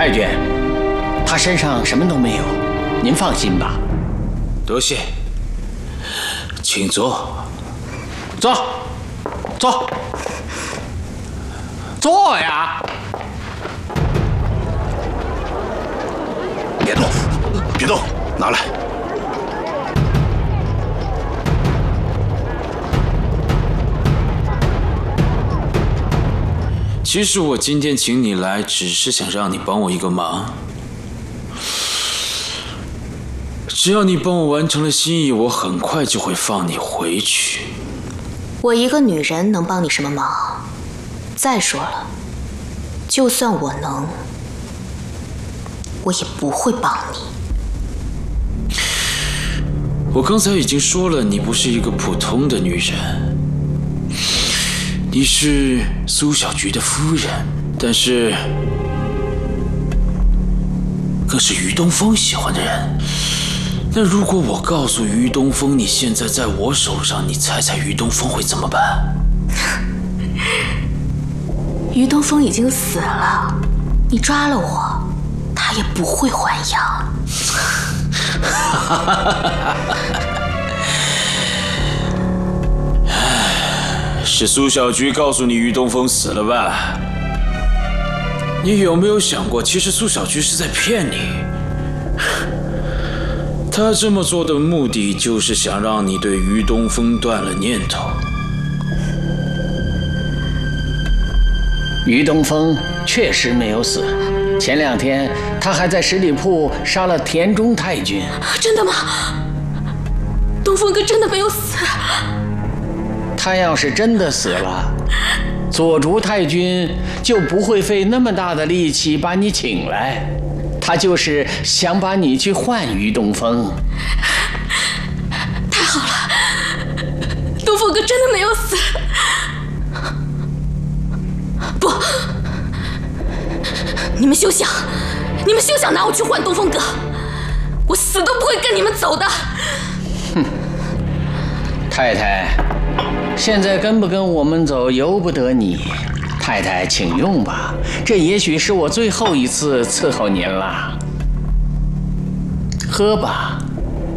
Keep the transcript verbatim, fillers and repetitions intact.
太君，他身上什么都没有，您放心吧。 多谢，请坐。 坐，坐，坐呀！ 别动，别动，拿来。 其实我今天请你来，只是想让你帮我一个忙。只要你帮我完成了心意，我很快就会放你回去。 我一个女人能帮你什么忙？再说了，就算我能，我也不会帮你。 我刚才已经说了，你不是一个普通的女人，你是苏小菊的夫人，但是更是于东风喜欢的人。那如果我告诉于东风你现在在我手上，你猜猜于东风会怎么办？ 于东风已经死了，你抓了我，他也不会还阳。 是苏小菊告诉你于东风死了吧？你有没有想过，其实苏小菊是在骗你？她这么做的目的就是想让你对于东风断了念头。 于东风确实没有死，前两天他还在十里铺杀了田中太君。 真的吗？东风哥真的没有死？ 他要是真的死了，左竹太君就不会费那么大的力气把你请来，他就是想把你去换于东风。 太好了，东风哥真的没有死。不，你们休想，你们休想拿我去换东风哥，我死都不会跟你们走的。 哼，太太，现在跟不跟我们走由不得你，太太请用吧，这也许是我最后一次伺候您了。喝吧。